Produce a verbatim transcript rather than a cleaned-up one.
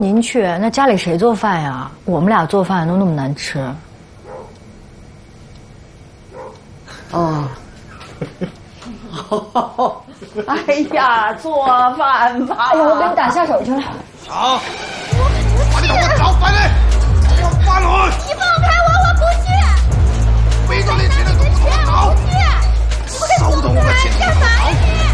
您去，那家里谁做饭呀？我们俩做饭都那么难吃。 哦。哎呀，做饭吧！ 哎呀，我给你打下手去了。 好，把你给我找回来！给我翻去！ 你放开我，我不去！ 背着你去的都不走！ 我不去！你不给我手动我的钱干啥呀你？